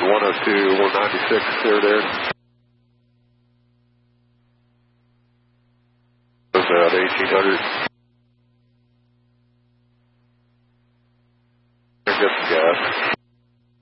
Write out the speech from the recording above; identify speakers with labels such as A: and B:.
A: 102, 196, clear there. About 1800. Get some gas.